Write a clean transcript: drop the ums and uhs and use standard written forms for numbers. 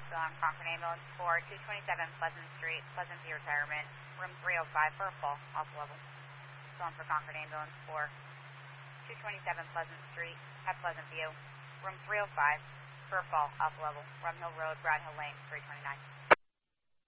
Still on Concord Ambulance for 227 Pleasant Street, Pleasant View Retirement, room 305 for a fall, off level. Still on for Concord Ambulance for 227 Pleasant Street at Pleasant View, room 305 for a fall, off level, Rum Hill Road, Brad Hill Lane, 329.